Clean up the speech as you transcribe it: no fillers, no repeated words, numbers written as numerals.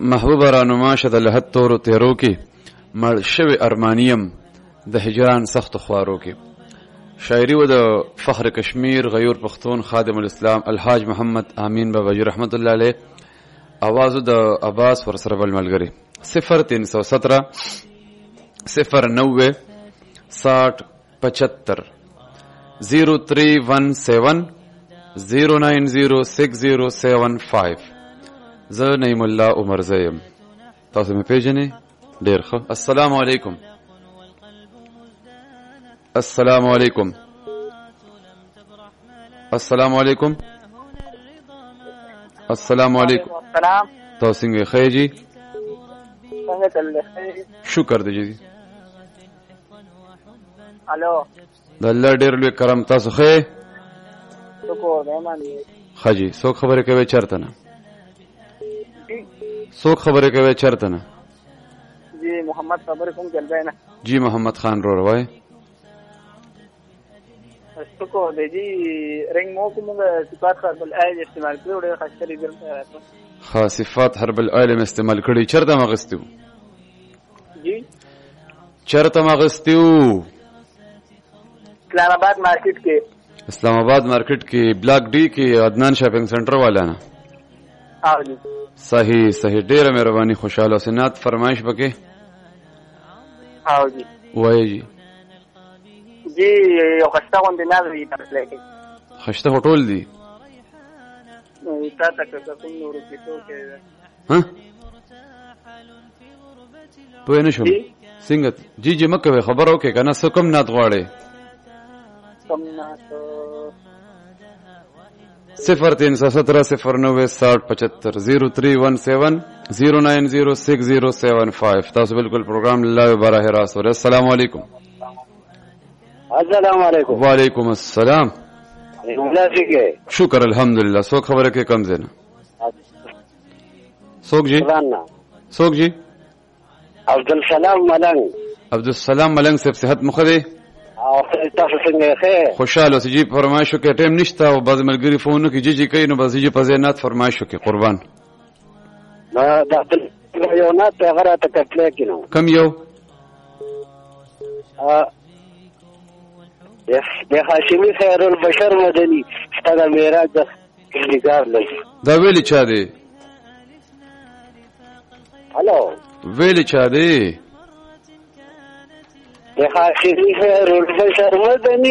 محبوب رانما شد لحد تورو تیرو کې مړ شوی ارمانیم د هجران سخت خوارو کې. شاعری و د فخر کشمیر غیور پختون خادم الاسلام الحاج محمد امین باباجی رحمت الله علیه. आवाज د عباس ور سره بل ملګری 0317 090 60 75 0317 0906075. زه نعیم الله عمر زیم. تاسو مې پیژنئ؟ ډیر ښه. السلام علیکم. السلام علیکم. السلام علیکم. السلام علیکم. السلام. تاسو څنګه ښه جی؟ څنګه چل رہی؟ شکر دی جی. الو. د الله ډیر لوی کرم. تاسو ښه؟ شکر رحمان. ښه جی. څوک خبرې کوي چرته نه؟ څوک خبرې کوي چرته نه؟ جی محمد خبرې کوم جلبه نه. جی محمد خان رو روای. شکر دی جی. رنگ مو کوم صفات حرب الآیل استعمال کړو ډېر خاصه لیدل. صفات حرب الآیل استعمال کړي چرته مغستیو؟ جی چرته مغستیو؟ اسلام آباد مارکیټ کې. اسلام آباد مارکیټ کې بلاک ډی کې عدنان شاپینګ سنټر والا نه؟ ها جی. صحیح صحیح. ډیره مهرباني. خوشاله سنات فرمایش وکي. ها جی. وای جی. جی یو خسته غوندې نه وی تاسو کې. خسته هټول دی. تا تک کوم نور کې څه ها؟ پوه نه شوم. څنګه جی جی مکه خبرو کې کنه څه کوم نات غواړي؟ کوم نات 0317 090 60 75 0317 0906075. تاسو بالکل پروګرام لایو براه راست ور. السلام علیکم. السلام علیکم. وعلیکم السلام. شکر الحمدلله. څوک خبره کې کم زنه؟ څوک جی؟ څوک جی؟ عبدالسلام ملنګ. عبدالسلام ملنګ صاحب صحت مخه تاسو څنګه ښه؟ خوشاله اوسئ جی. فرمایشو کې ټیم نشته او بعض ملګری فون کوي جی کوي نو بس جی په زینات فرمایشو کې قربان. ما دا یو نات هغه ته کتل کینو. کم یو؟ د هاشمي خیر البشر مدني ستاسو معراج د انتظار لږ. دا ویلی چا دی؟ هالو. ویلی چا دی؟ د هاشمي خیر البشر مدني